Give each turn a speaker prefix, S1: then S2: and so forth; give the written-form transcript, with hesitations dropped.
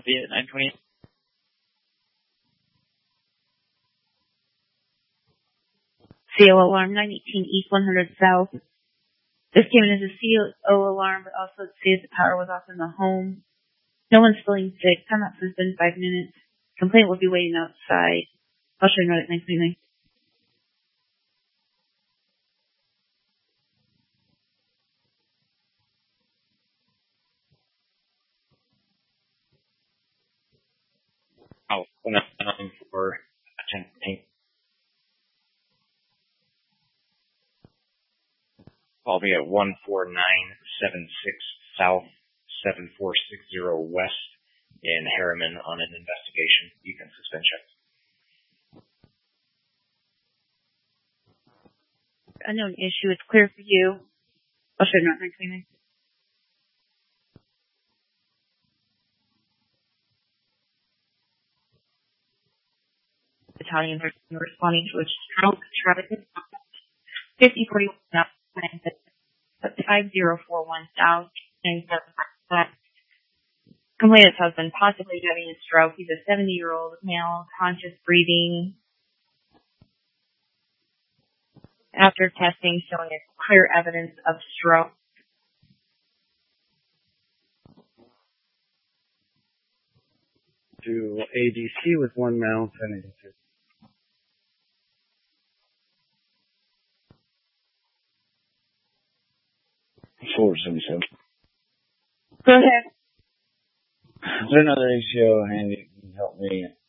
S1: Via 920.
S2: CO alarm 918 East 100 South. This came in as a CO alarm, but also it says the power was off in the home. No one's feeling sick. Timeout has been 5 minutes. Complaint will be waiting outside. I'll show you at 929.
S1: Oh, for attending. Call me at 14976 South 7460 West in Harriman on an investigation. You can suspend check.
S2: Unknown issue. It's clear for you. I'll show you at 929. Italian responding to a stroke. Traffic 5041 South 5041 South 975. Complainant's husband possibly having a stroke. He's a 70-year-old male, conscious breathing. After testing showing a clear evidence of stroke.
S3: To ADC with 1 mile 1082.
S2: Go ahead.
S3: Is there another ACO handy? Can you help me